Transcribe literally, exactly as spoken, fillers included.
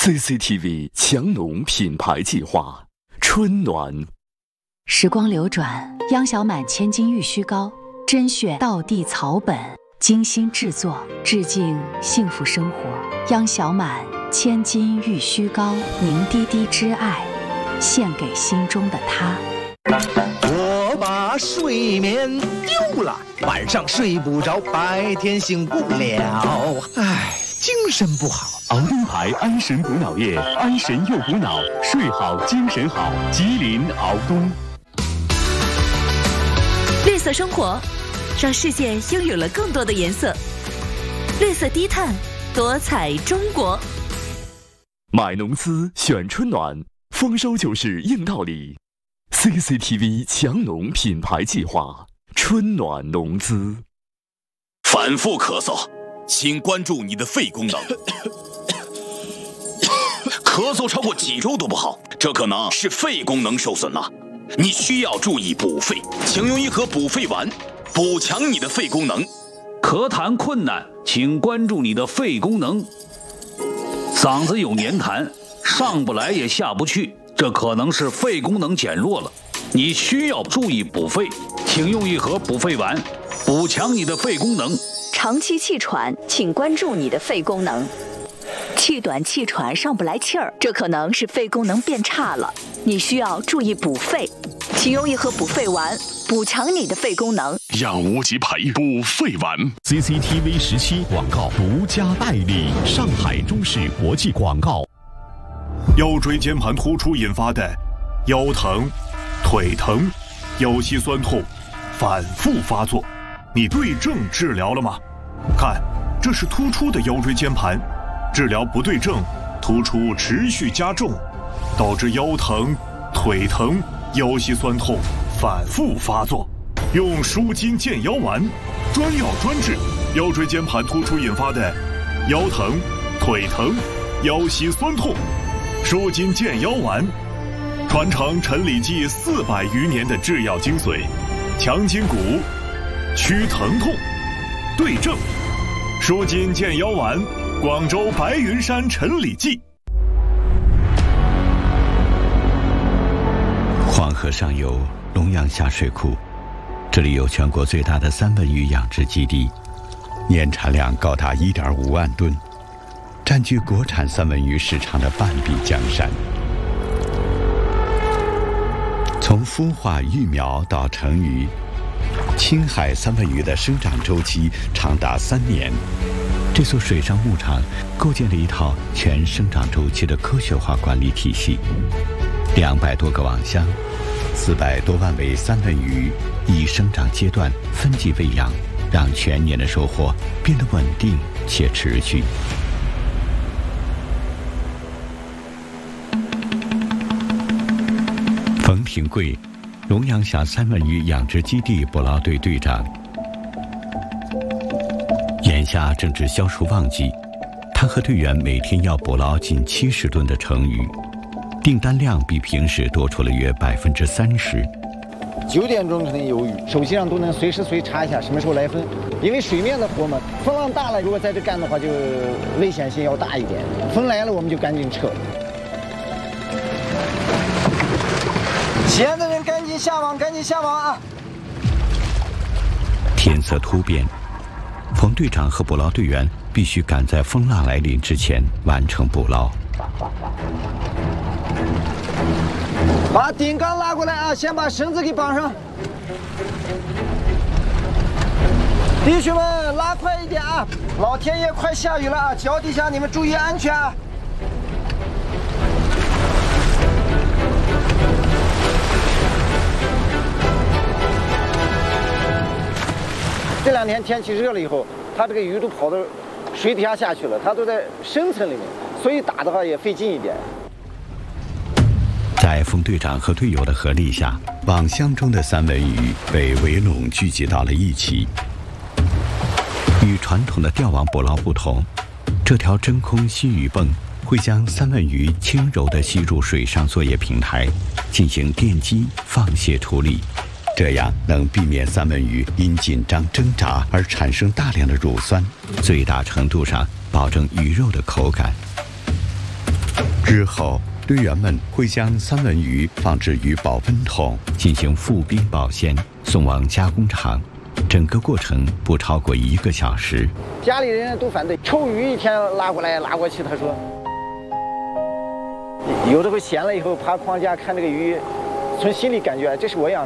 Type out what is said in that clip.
C C T V 强农品牌计划，春暖。 时光流转，央小满千金玉虚膏，甄选道地草本，精心制作，致敬幸福生活。央小满千金玉虚膏，凝滴滴之爱，献给心中的他。 我把睡眠丢了，晚上睡不着，白天醒不了，唉，精神不好。 熬灯牌安神补脑液，安神又补脑，睡好精神好。吉林熬东。 绿色生活，让世界拥有了更多的颜色。绿色低碳，多彩中国。 买农资选春暖，丰收就是硬道理。C C T V 强农品牌计划，春暖农资。 反复咳嗽，请关注你的肺功能。咳嗽超过几周都不好，这可能是肺功能受损了。你需要注意补肺，请用一盒补肺丸，补强你的肺功能。 咳痰困难，请关注你的肺功能。嗓子有黏痰，上不来也下不去，这可能是肺功能减弱了。你需要注意补肺，请用一盒补肺丸，补强你的肺功能。 长期气喘，请关注你的肺功能。气短气喘上不来气儿，这可能是肺功能变差了，你需要注意补肺，请用一盒补肺丸，补强你的肺功能。 养无极培补肺丸。 C C T V 十七广告独家代理，上海中视国际广告。 腰椎间盘突出引发的腰疼、腿疼、腰膝酸痛反复发作，你对症治疗了吗？看，这是突出的腰椎间盘。治疗不对症，突出持续加重，导致腰疼、腿疼、腰膝酸痛反复发作。用舒筋健腰丸，专药专治腰椎间盘突出引发的腰疼、腿疼、腰膝酸痛。舒筋健腰丸，传承陈李济四百余年的制药精髓，强筋骨，祛疼痛，对症。舒筋健腰丸。广州白云山陈李济。 黄河上游龙阳峡水库，这里有全国最大的三文鱼养殖基地，年产量高达 一点五万吨，占据国产三文鱼市场的半壁江山。从孵化育苗到成鱼，青海三文鱼的生长周期长达三年。这所水上牧场构建了一套全生长周期的科学化管理体系，两百多个网箱，四百多万尾三文鱼，以生长阶段分级喂养，让全年的收获变得稳定且持续。冯廷贵，龙阳峡三文鱼养殖基地捕捞队队长。眼下正值销售旺季，他和队员每天要捕捞近七十吨的成鱼，订单量比平时多出了约百分之三十。 九点钟可能有雨，手机上都能随时随查一下什么时候来风，因为水面的活嘛，风浪大了，如果在这干的话，就危险性要大一点。风来了，我们就赶紧撤。西岸的人赶紧下网，赶紧下网啊！ 天色突变。冯队长和捕捞队员必须赶在风浪来临之前完成捕捞。 把顶杆拉过来啊！先把绳子给绑上。弟兄们，拉快一点啊！老天爷快下雨了啊！脚底下你们注意安全啊！这两天天气热了以后，它这个鱼都跑到水底下下去了，它都在深层里面，所以打的话也费劲一点。 在冯队长和队友的合力下，网箱中的三文鱼被围拢聚集到了一起。与传统的钓网捕捞不同，这条真空吸鱼泵会将三文鱼轻柔地吸入水上作业平台，进行电击放泄处理。这样能避免三文鱼因紧张挣扎而产生大量的乳酸，最大程度上保证鱼肉的口感。 日后，队员们会将三文鱼放置于保温桶，进行复冰保鲜，送往加工厂。整个过程不超过一个小时。 家里人都反对，臭鱼一天拉过来拉过去。他说，有的时候闲了以后爬框架看这个鱼，从心里感觉这是我养的。